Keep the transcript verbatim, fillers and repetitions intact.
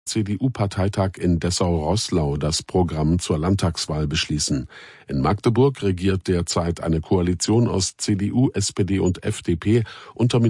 C D U-Parteitag in Dessau-Roßlau das Programm zur Landtagswahl beschließen. In Magdeburg regiert derzeit eine Koalition aus C D U, S P D und F D P unter